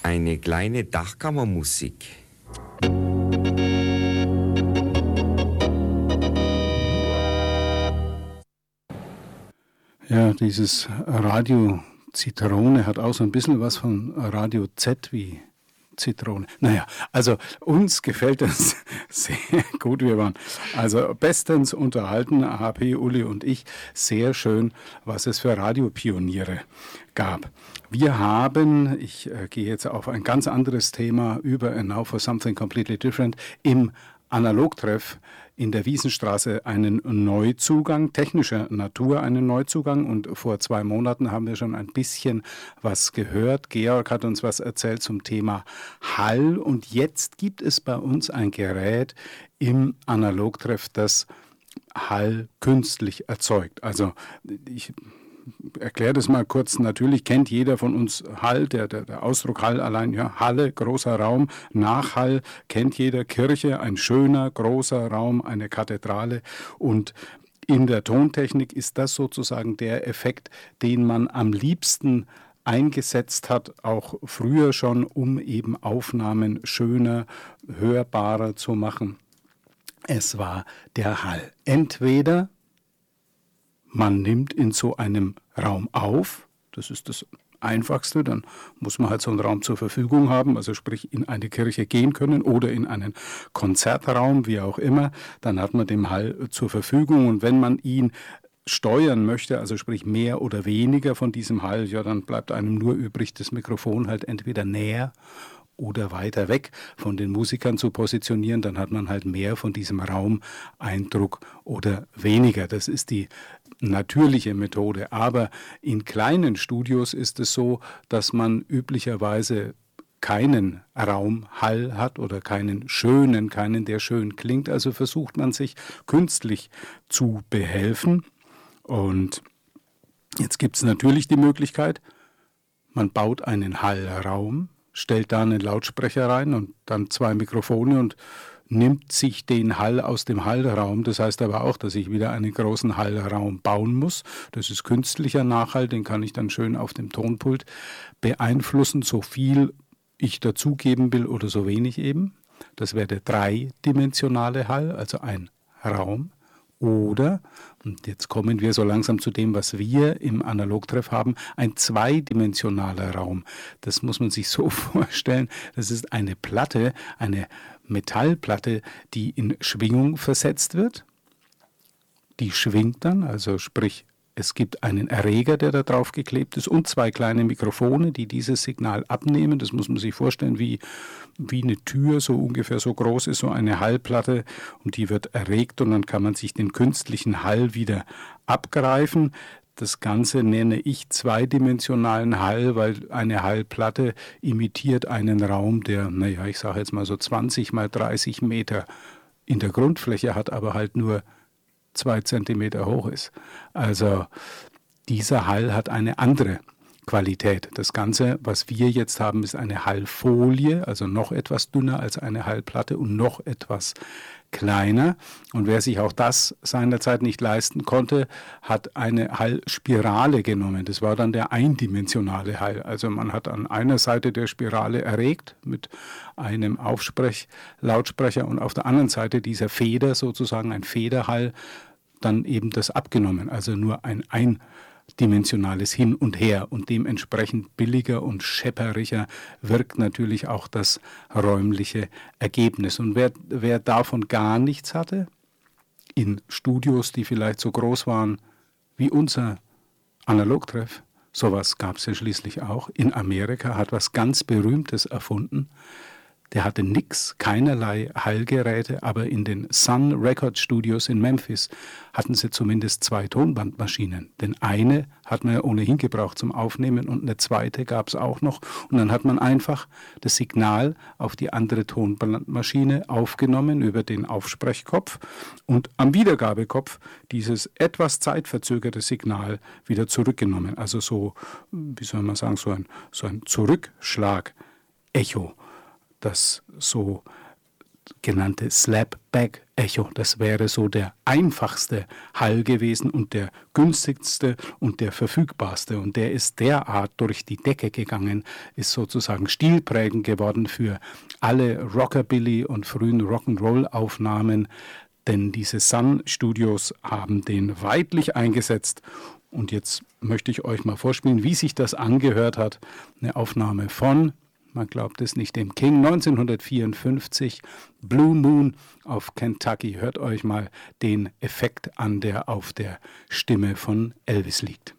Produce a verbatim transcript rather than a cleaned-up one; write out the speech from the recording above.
Eine kleine Dachkammermusik. Ja, dieses Radio Zitrone hat auch so ein bisschen was von Radio Z wie Zitrone. Naja, also uns gefällt das sehr gut. Wir waren also bestens unterhalten, H P, Uli und ich. Sehr schön, was es für Radiopioniere gab. Wir haben, ich äh, gehe jetzt auf ein ganz anderes Thema über, and now for something completely different, im Analogtreff in der Wiesenstraße einen Neuzugang, technischer Natur einen Neuzugang, und vor zwei Monaten haben wir schon ein bisschen was gehört. Georg hat uns was erzählt zum Thema Hall, und jetzt gibt es bei uns ein Gerät im Analogtreff, das Hall künstlich erzeugt. Also ich erkläre das mal kurz. Natürlich kennt jeder von uns Hall, der, der, der Ausdruck Hall allein, ja, Halle, großer Raum, Nachhall kennt jeder, Kirche, ein schöner, großer Raum, eine Kathedrale, und in der Tontechnik ist das sozusagen der Effekt, den man am liebsten eingesetzt hat, auch früher schon, um eben Aufnahmen schöner, hörbarer zu machen. Es war der Hall. Entweder man nimmt in so einem Raum auf, das ist das Einfachste, dann muss man halt so einen Raum zur Verfügung haben, also sprich in eine Kirche gehen können oder in einen Konzertraum, wie auch immer, dann hat man den Hall zur Verfügung, und wenn man ihn steuern möchte, also sprich mehr oder weniger von diesem Hall, ja, dann bleibt einem nur übrig, das Mikrofon halt entweder näher oder weiter weg von den Musikern zu positionieren, dann hat man halt mehr von diesem Raumeindruck oder weniger. Das ist die natürliche Methode. Aber in kleinen Studios ist es so, dass man üblicherweise keinen Raumhall hat oder keinen schönen, keinen, der schön klingt. Also versucht man sich künstlich zu behelfen. Und jetzt gibt es natürlich die Möglichkeit, man baut einen Hallraum, stellt da einen Lautsprecher rein und dann zwei Mikrofone und nimmt sich den Hall aus dem Hallraum. Das heißt aber auch, dass ich wieder einen großen Hallraum bauen muss. Das ist künstlicher Nachhall, den kann ich dann schön auf dem Tonpult beeinflussen, so viel ich dazugeben will oder so wenig eben. Das wäre der dreidimensionale Hall, also ein Raum. Oder, und jetzt kommen wir so langsam zu dem, was wir im Analogtreff haben, ein zweidimensionaler Raum. Das muss man sich so vorstellen, das ist eine Platte, eine Metallplatte, die in Schwingung versetzt wird. Die schwingt dann, also sprich, es gibt einen Erreger, der da drauf geklebt ist, und zwei kleine Mikrofone, die dieses Signal abnehmen. Das muss man sich vorstellen, wie, wie eine Tür, so ungefähr so groß ist so eine Hallplatte, und die wird erregt, und dann kann man sich den künstlichen Hall wieder abgreifen. Das Ganze nenne ich zweidimensionalen Hall, weil eine Hallplatte imitiert einen Raum, der, naja, ich sage jetzt mal so zwanzig mal dreißig Meter in der Grundfläche hat, aber halt nur zwei Zentimeter hoch ist. Also dieser Hall hat eine andere Qualität. Das Ganze, was wir jetzt haben, ist eine Hallfolie, also noch etwas dünner als eine Hallplatte und noch etwas kleiner. Und wer sich auch das seinerzeit nicht leisten konnte, hat eine Hallspirale genommen. Das war dann der eindimensionale Hall. Also man hat an einer Seite der Spirale erregt mit einem Aufsprechlautsprecher und auf der anderen Seite dieser Feder, sozusagen ein Federhall, dann eben das abgenommen. Also nur ein eindimensionales Hin und Her, und dementsprechend billiger und schepperiger wirkt natürlich auch das räumliche Ergebnis. Und wer, wer davon gar nichts hatte, in Studios, die vielleicht so groß waren wie unser Analogtreff, sowas gab es ja schließlich auch, in Amerika, hat was ganz Berühmtes erfunden. Der hatte nix, keinerlei Hallgeräte, aber in den Sun Record Studios in Memphis hatten sie zumindest zwei Tonbandmaschinen. Denn eine hat man ja ohnehin gebraucht zum Aufnehmen und eine zweite gab es auch noch. Und dann hat man einfach das Signal auf die andere Tonbandmaschine aufgenommen über den Aufsprechkopf und am Wiedergabekopf dieses etwas zeitverzögerte Signal wieder zurückgenommen. Also so, wie soll man sagen, so ein, so ein Zurückschlag-Echo, das so genannte Slapback-Echo. Das wäre so der einfachste Hall gewesen und der günstigste und der verfügbarste. Und der ist derart durch die Decke gegangen, ist sozusagen stilprägend geworden für alle Rockabilly- und frühen Rock'n'Roll-Aufnahmen. Denn diese Sun-Studios haben den weidlich eingesetzt. Und jetzt möchte ich euch mal vorspielen, wie sich das angehört hat. Eine Aufnahme von, man glaubt es nicht, dem King neunzehnhundertvierundfünfzig, Blue Moon auf Kentucky. Hört euch mal den Effekt an, der auf der Stimme von Elvis liegt.